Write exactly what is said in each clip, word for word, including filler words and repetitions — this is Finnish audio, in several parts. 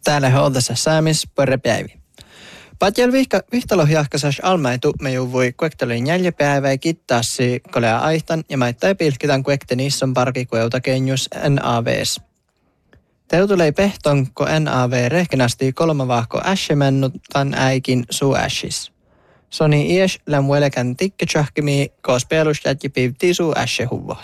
Täällä holdassa saamis pörrepäivi. Patjal vihtalohjahkasas almaitu me juvui kuektelin jäljepäivä kittassi kolea aihtan ja maittai pilkitän kuekte niisson parki kueutakenjus N A V:s. Teutulei pehton, ko N A V rehkenasti kolmavahko äsjemennutan äikin suu ässis. Soni ies lämmuelekän tikketsahkimi, koos pelusjätji pivtii suu äsjehuvot.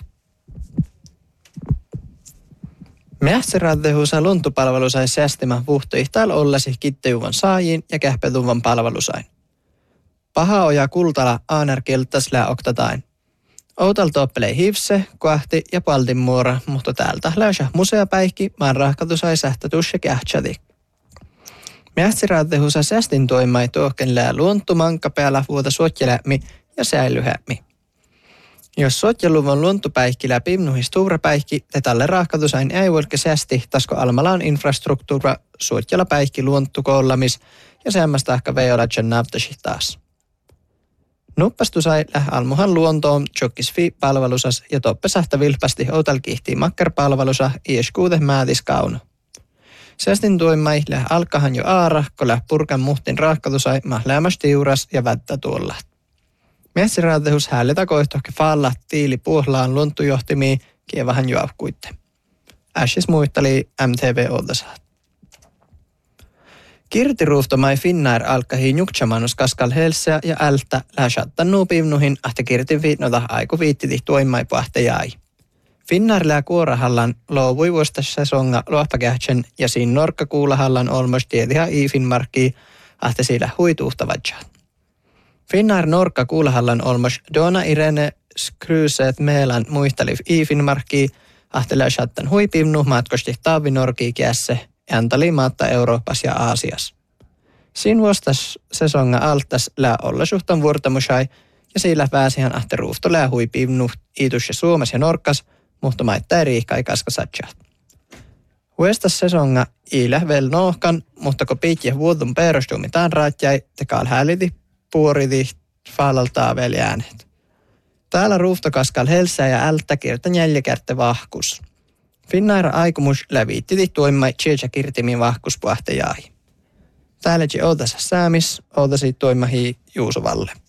Mähtseraattehuusa luntupalvelu sai säästimä vuhto ihtaal ollasi kittejuvan saajiin ja kähpetuvan palvelusain. Paha oja kultala aanerkiltas lää oktatain. Outal toppelei hivse, kuahti ja paltin muora, mutta täältä läysä museapäihki, maan rahkatu sai sähtätus ja kähtsäti. Mähtseraattehuusa säästin toimai tuohken lää luontumanka päällä vuota suotjelämi ja säilyhämi. Jos sotjeluvon luontopäihki läpi nuhis tuurapäihki, te tälle rahkatusain ei voilke säästi, tasko almalaan infrastruktuura suotjela päihki luontukoollamis ja semmästä ehkä veolatsen näyttäisi taas. Nuppastu sai läh almuhan luontoon tjokkisfi palvelusas ja toppe sähtä vilpasti outal kihtii makkarpalvelusa ies kuute määtis kauno. Säästin tuimai läh alkahan jo aara, kun läh purkan muhtin rahkatusai mahläämäs tiuras ja vättä tuolla. Mähtseraatehus häälletä koihtohke faalla tiili puhlaan luontujohtimii kievahan juavkuitte. Äsjes muisteli M T V Oltasaat. Kirtiruuftomai Finnair alkahi njukchamanus kaskal helsää ja ältä läsattan nuupivnuhin ahte kirtin viitnota aiku viittiti tuimai puhte jäi. Finnair lää kuorahallan loovui vuostassa songa luohpakähtsän ja siinä norkkakuulahallan olmos tietiha i-Finnmarkkii ahte sillä huituuhtavadjaat. Finnair norkka kuulahallan olmos Dona Irene Skryset Meelan muistalif i-Finnmarkkii ahtelää shattan huipivnu matkosti taavinorkii kiässe ja antali maatta Euroopas ja Aasias. Siinä vuostas sesonga altas lää olla suhtan vuortamusai ja sillä pääsihän ahte ruufto lää huipivnu iitus ja Suomes ja Norkkas, mutta maittaa riihkai kaskasatjaat. Vuostas sesonga iilä vel nohkan, mutta ko piitje vuodun perustumitaan raatjai tekaal hääliti puoriti faalaltaa vel jääneet. Täällä ruuftokaskal helsää ja ältä kirta neljäkärte vahkus. Finnair aikumus läviittiti tuimmai tjeja kirtimin vahkuspuahte jäi. Täällä je ootasa säämis, ootasi toimahi Juusovalle.